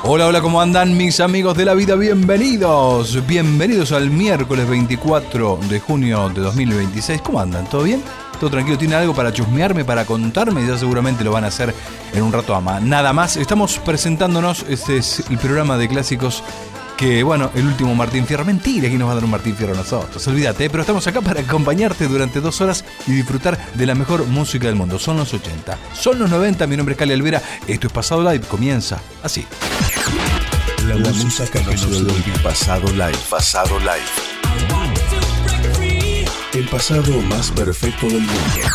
Hola, hola, ¿cómo andan mis amigos de la vida? Bienvenidos, bienvenidos al miércoles 24 de junio de 2026. ¿Cómo andan? ¿Todo bien? ¿Todo tranquilo? ¿Tienen algo para chusmearme, para contarme? Ya seguramente lo van a hacer en un rato nada más. Estamos presentándonos, este es el programa de clásicos que, bueno, el último Martín Fierro. Mentira, que nos va a dar un Martín Fierro a nosotros, olvídate, pero estamos acá para acompañarte durante 2 horas y disfrutar de la mejor música del mundo. Son los 80, son los 90, mi nombre es Cali Alvera, esto es Pasado Live, comienza así. La música que nos dio el Pasado Live. Pasado Live. El pasado más perfecto del mundo.